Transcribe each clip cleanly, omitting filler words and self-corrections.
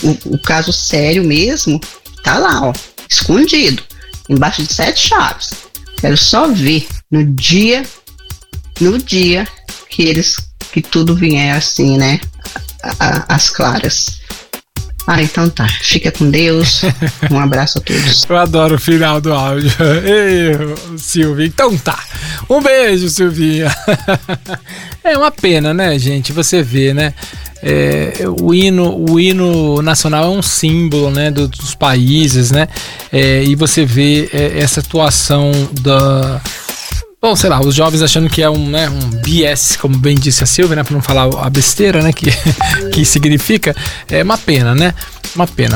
o caso sério mesmo tá lá, ó, escondido, embaixo de 7 chaves. Quero só ver no dia que tudo vier assim, né, às claras. Então tá, fica com Deus, um abraço a todos. Eu adoro o final do áudio. Ei, Silvia, então tá, um beijo, Silvinha. É uma pena, né, gente, você vê, né, o hino nacional é um símbolo, né, dos países, né, e você vê essa atuação bom, sei lá, os jovens achando que é um BS, como bem disse a Silvia, né, pra não falar a besteira, né, que significa, é uma pena, né, uma pena.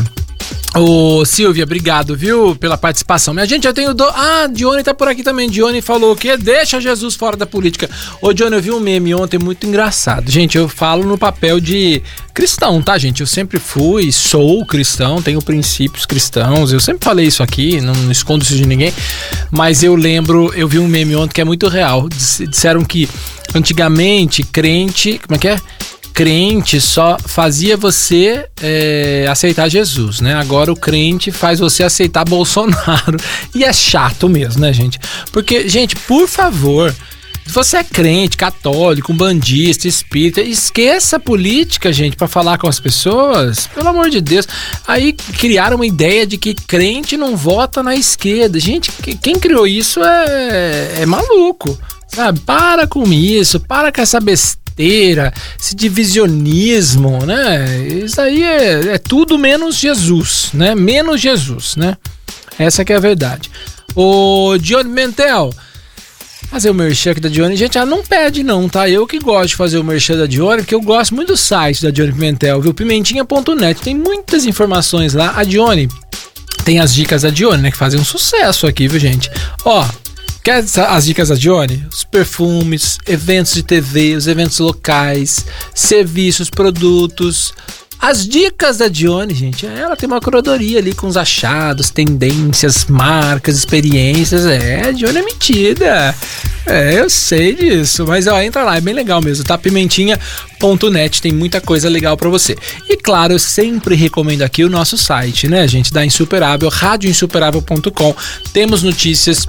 Ô, Silvia, obrigado, viu, pela participação. Minha gente, eu tenho... Dione tá por aqui também. Dione falou o quê? Deixa Jesus fora da política. Ô, Dione, eu vi um meme ontem muito engraçado. Gente, eu falo no papel de cristão, tá, gente? Eu sempre sou cristão, tenho princípios cristãos. Eu sempre falei isso aqui, não escondo isso de ninguém. Mas eu vi um meme ontem que é muito real. Disseram que antigamente crente... Como é que é? Crente só fazia você aceitar Jesus, né? Agora o crente faz você aceitar Bolsonaro. E é chato mesmo, né, gente? Porque, gente, por favor, se você é crente, católico, umbandista, espírita, esqueça a política, gente, pra falar com as pessoas. Pelo amor de Deus. Aí criaram uma ideia de que crente não vota na esquerda. Gente, quem criou isso é maluco, sabe? Para com isso, para com essa besteira, esse divisionismo, né? Isso aí é tudo menos Jesus, né? Menos Jesus, né? Essa que é a verdade. Ô, Dione Mentel, fazer o merchan aqui da Dione, gente, ela não pede não, tá? Eu que gosto de fazer o merchan da Dione, porque eu gosto muito do site da Dione Pimentel, viu? Pimentinha.net, tem muitas informações lá. A Dione tem as dicas da Dione, né? Que fazem um sucesso aqui, viu, gente? Ó, quer as dicas da Dione? Os perfumes, eventos de TV, os eventos locais, serviços, produtos. As dicas da Dione, gente, ela tem uma curadoria ali com os achados, tendências, marcas, experiências. A Dione é metida. Eu sei disso, mas ó, entra lá, é bem legal mesmo, tá? Pimentinha.net, tem muita coisa legal pra você. E claro, eu sempre recomendo aqui o nosso site, né, gente, da Insuperável, radioinsuperável.com. Temos notícias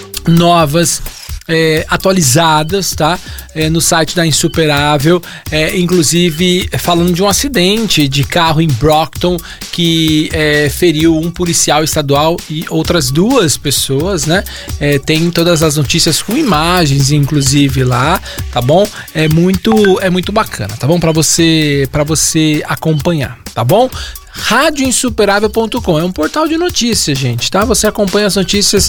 novas, atualizadas, tá? No site da Insuperável, inclusive falando de um acidente de carro em Brockton que feriu um policial estadual e outras 2 pessoas, né? Tem todas as notícias com imagens, inclusive lá, tá bom? É muito bacana, tá bom? Para você acompanhar, tá bom? radioinsuperável.com é um portal de notícias, gente, tá? Você acompanha as notícias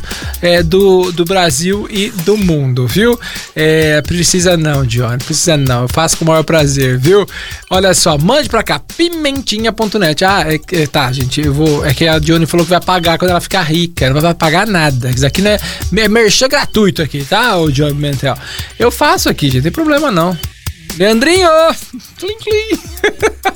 do Brasil e do mundo, viu? Precisa não, Dione, precisa não, eu faço com o maior prazer, viu? Olha só, mande pra cá, pimentinha.net. Tá, gente, é que a Dione falou que vai pagar quando ela ficar rica, ela não vai pagar nada, isso aqui não é merchan gratuito aqui, tá, o Dione Mentel? Eu faço aqui, gente, não tem problema não. Leandrinho! Clim, clim!